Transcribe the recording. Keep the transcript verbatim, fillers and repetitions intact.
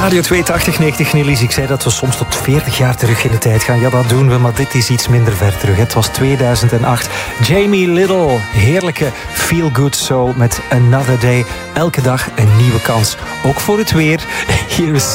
Radio tweehonderdtachtig negentig Nelly's. Ik zei dat we soms tot veertig jaar terug in de tijd gaan. Ja, dat doen we, maar dit is iets minder ver terug. Het was tweeduizend acht. Jamie Little, heerlijke Feel Good Soul met Another Day. Elke dag een nieuwe kans. Ook voor het weer. Hier is